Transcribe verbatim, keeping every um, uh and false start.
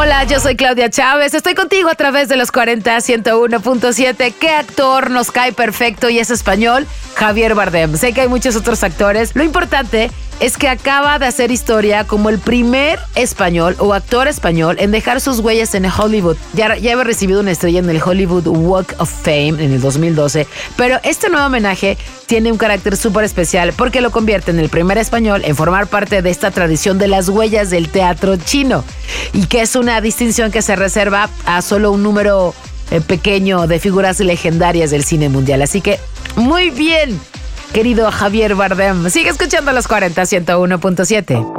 Hola, yo soy Claudia Chávez. Estoy contigo a través de los cuarenta, ciento uno punto siete. ¿Qué actor nos cae perfecto y es español? Javier Bardem. Sé que hay muchos otros actores. Lo importante es que acaba de hacer historia como el primer español o actor español en dejar sus huellas en Hollywood. Ya, ya había recibido una estrella en el Hollywood Walk of Fame en el dos mil doce, pero este nuevo homenaje tiene un carácter súper especial porque lo convierte en el primer español en formar parte de esta tradición de las huellas del teatro chino, y que es una distinción que se reserva a solo un número eh, pequeño de figuras legendarias del cine mundial. Así que, muy bien, querido Javier Bardem. Sigue escuchando los cuarenta, ciento uno punto siete.